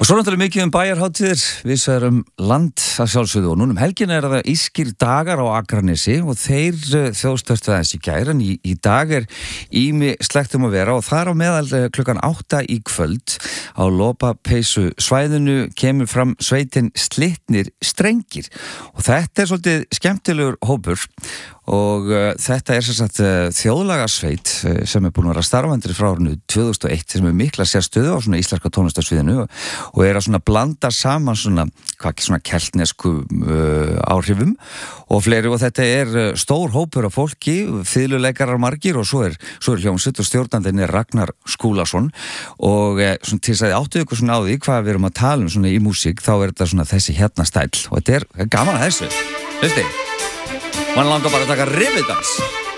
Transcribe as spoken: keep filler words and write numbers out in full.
svo náttúrulega mikið um bæjarhátíðir, við sverum land að sjálfsögðu og núna um helgina er það Írskir dagar á Akranesi og þeir þjóðstörtu aðeins í gær en í, í dag er ími slektum að vera og þar á meðal klukkan átta í kvöld á lopapeysu svæðinu kemur fram sveitin Slitnir strengir og þetta er svolítið skemmtilegur hópur og uh, þetta er sem sagt uh, þjóðlagasveit uh, sem er búin að vera starfandi frá árinu tvö þúsund og eitt sem er mikla sérstöðu á svona íslenska tónlistarsviðinu og, og er að svona blanda saman svona, hvað ekki svona keltnesku uh, áhrifum og fleiri og þetta er uh, stór hópur af fólki, fiðluleikarar margir og svo er, svo er hljómsveit og stjórnandinn er Ragnar Skúlason og uh, svona til þess að áttu ykkur svona á því hvað við erum að tala um svona í músík þá er þetta svona þessi hérna stæll og þetta er gaman að þessu, veistu? Man langar bara að taka rifidans